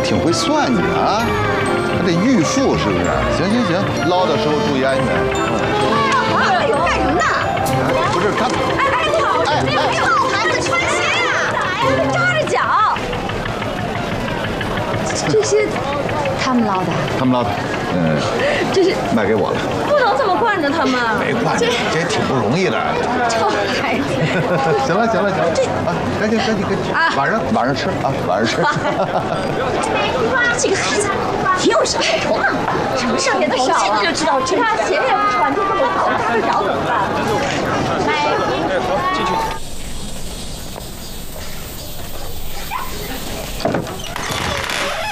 挺会算计啊，还得预付是不是？行，捞的时候注意安全。 哎呦，干什么呢？ 不是他， 不好，没有孩子穿鞋呀，还扎着脚。这些他们捞的？ 他们捞的， 这是卖给我了。 不能这么惯着他们。 没惯着，这也挺不容易的。 臭孩子。 行了，啊，赶紧啊！晚上吃啊，晚上吃。 这个孩子挺有生活头脑的，什么事别的少啊，就知道吃。他鞋也不穿，就这么好扎着脚怎么办？来，进去。